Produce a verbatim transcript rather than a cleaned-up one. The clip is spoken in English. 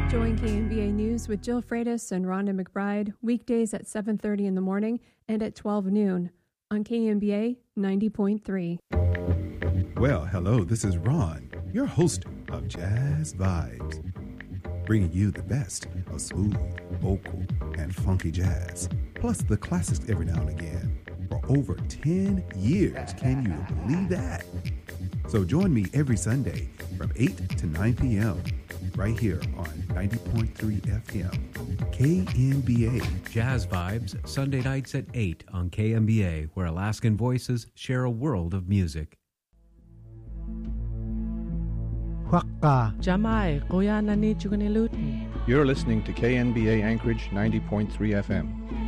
Join K M B A News with Jill Freitas and Rhonda McBride weekdays at seven thirty in the morning and at twelve noon on K M B A ninety point three. Well, hello, this is Ron, your host of Jazz Vibes, bringing you the best of smooth, vocal, and funky jazz, plus the classics every now and again. For over ten years, can you believe that? So join me every Sunday from eight to nine p.m. right here on ninety point three F M, K M B A. Jazz Vibes, Sunday nights at eight on K M B A, where Alaskan voices share a world of music. Jamai, Goya Nani Chuganilutin. You're listening to K N B A Anchorage ninety point three F M.